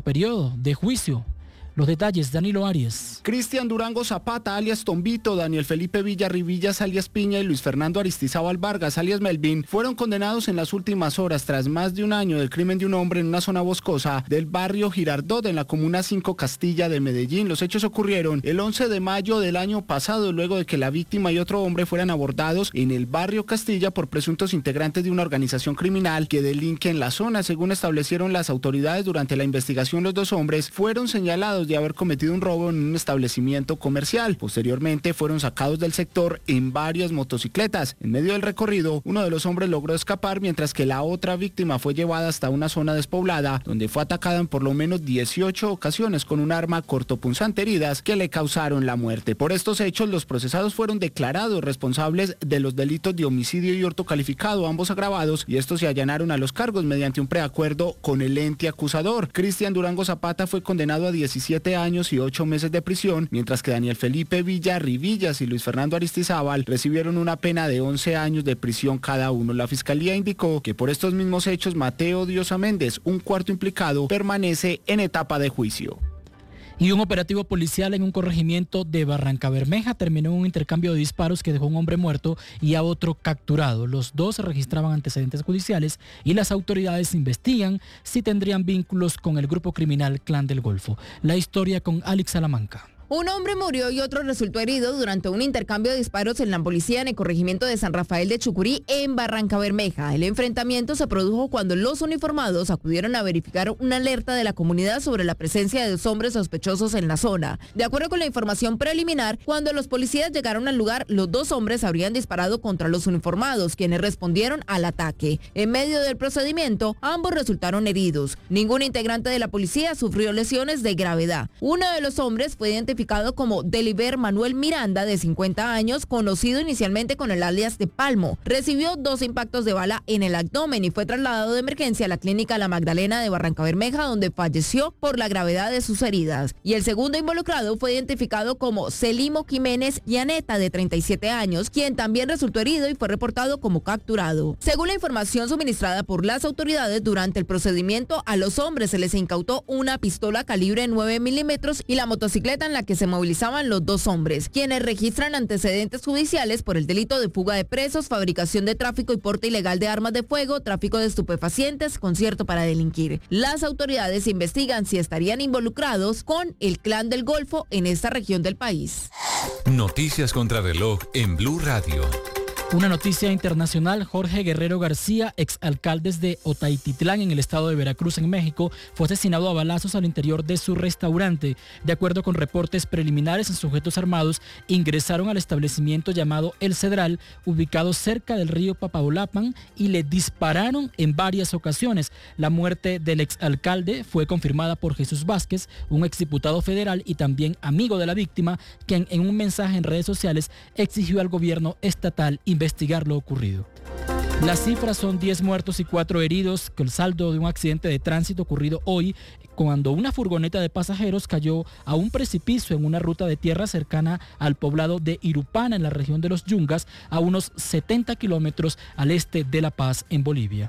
periodo de juicio. Los detalles, Danilo Arias. Cristian Durango Zapata, alias Tombito, Daniel Felipe Villarrivillas, alias Piña, y Luis Fernando Aristizábal Vargas, alias Melvin, fueron condenados en las últimas horas tras más de un año del crimen de un hombre en una zona boscosa del barrio Girardot, en la comuna 5 Castilla de Medellín. Los hechos ocurrieron el 11 de mayo del año pasado, luego de que la víctima y otro hombre fueran abordados en el barrio Castilla por presuntos integrantes de una organización criminal que delinque en la zona. Según establecieron las autoridades durante la investigación, los dos hombres fueron señalados de haber cometido un robo en un establecimiento comercial. Posteriormente fueron sacados del sector en varias motocicletas. En medio del recorrido, uno de los hombres logró escapar, mientras que la otra víctima fue llevada hasta una zona despoblada, donde fue atacada en por lo menos 18 ocasiones con un arma cortopunzante, heridas que le causaron la muerte. Por estos hechos, los procesados fueron declarados responsables de los delitos de homicidio y hurto calificado, ambos agravados, y estos se allanaron a los cargos mediante un preacuerdo con el ente acusador. Cristian Durango Zapata fue condenado a 17 años y 8 meses de prisión, mientras que Daniel Felipe Villarrivillas y Luis Fernando Aristizábal recibieron una pena de 11 años de prisión cada uno. La fiscalía indicó que por estos mismos hechos Mateo Diosa Méndez, un cuarto implicado, permanece en etapa de juicio. Y un operativo policial en un corregimiento de Barrancabermeja terminó en un intercambio de disparos que dejó a un hombre muerto y a otro capturado. Los dos registraban antecedentes judiciales y las autoridades investigan si tendrían vínculos con el grupo criminal Clan del Golfo. La historia con Alex Salamanca. Un hombre murió y otro resultó herido durante un intercambio de disparos en la policía en el corregimiento de San Rafael de Chucurí, en Barrancabermeja. El enfrentamiento se produjo cuando los uniformados acudieron a verificar una alerta de la comunidad sobre la presencia de dos hombres sospechosos en la zona. De acuerdo con la información preliminar, cuando los policías llegaron al lugar, los dos hombres habrían disparado contra los uniformados, quienes respondieron al ataque. En medio del procedimiento, ambos resultaron heridos. Ningún integrante de la policía sufrió lesiones de gravedad. Uno de los hombres fue identificado como Deliber Manuel Miranda, de 50 años, conocido inicialmente con el alias de Palmo. Recibió 2 impactos de bala en el abdomen y fue trasladado de emergencia a la clínica La Magdalena de Barrancabermeja, donde falleció por la gravedad de sus heridas. Y el segundo involucrado fue identificado como Celimo Jiménez Llaneta, de 37 años, quien también resultó herido y fue reportado como capturado. Según la información suministrada por las autoridades, durante el procedimiento a los hombres se les incautó una pistola calibre 9 milímetros y la motocicleta en la que se movilizaban los dos hombres, quienes registran antecedentes judiciales por el delito de fuga de presos, fabricación de tráfico y porte ilegal de armas de fuego, tráfico de estupefacientes, concierto para delinquir. Las autoridades investigan si estarían involucrados con el Clan del Golfo en esta región del país. Noticias contra reloj en Blue Radio. Una noticia internacional: Jorge Guerrero García, exalcalde de Otaytitlán en el estado de Veracruz, en México, fue asesinado a balazos al interior de su restaurante. De acuerdo con reportes preliminares, sujetos armados ingresaron al establecimiento llamado El Cedral, ubicado cerca del río Papaloapan, y le dispararon en varias ocasiones. La muerte del exalcalde fue confirmada por Jesús Vázquez, un exdiputado federal y también amigo de la víctima, quien en un mensaje en redes sociales exigió al gobierno estatal investigar lo ocurrido. Las cifras son 10 muertos y 4 heridos, con el saldo de un accidente de tránsito ocurrido hoy, cuando una furgoneta de pasajeros cayó a un precipicio en una ruta de tierra cercana al poblado de Irupana, en la región de los Yungas, a unos 70 kilómetros al este de La Paz, en Bolivia.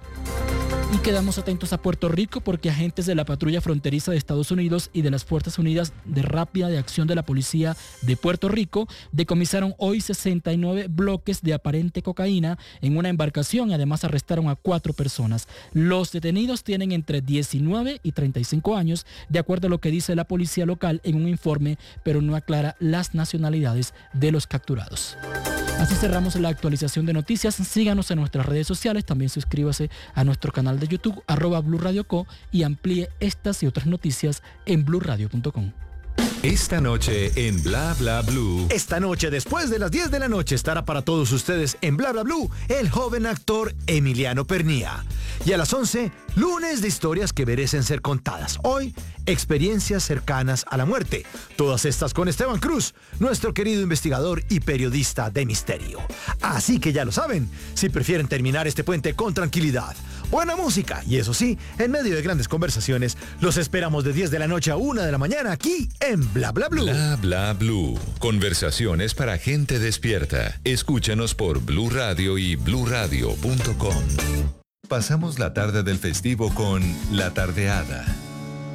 Y quedamos atentos a Puerto Rico, porque agentes de la patrulla fronteriza de Estados Unidos y de las Fuerzas Unidas de Rápida de Acción de la Policía de Puerto Rico decomisaron hoy 69 bloques de aparente cocaína en una embarcación y además arrestaron a 4 personas. Los detenidos tienen entre 19 y 35 años, de acuerdo a lo que dice la policía local en un informe, pero no aclara las nacionalidades de los capturados. Así cerramos la actualización de noticias. Síganos en nuestras redes sociales, también suscríbase a nuestro canal de YouTube, @Blue Radio Co, y amplíe estas y otras noticias en bluradio.com. Esta noche en Bla Bla Blue. Esta noche, después de las 10 de la noche, estará para todos ustedes en Bla Bla Blue el joven actor Emiliano Pernía. Y a las 11, lunes de historias que merecen ser contadas. Hoy, experiencias cercanas a la muerte. Todas estas con Esteban Cruz, nuestro querido investigador y periodista de misterio. Así que ya lo saben, si prefieren terminar este puente con tranquilidad, buena música y eso sí, en medio de grandes conversaciones, los esperamos de 10 de la noche a 1 de la mañana aquí en Bla Bla Blue. Bla Bla Blue. Conversaciones para gente despierta. Escúchanos por Blue Radio y bluradio.com. Pasamos la tarde del festivo con La Tardeada.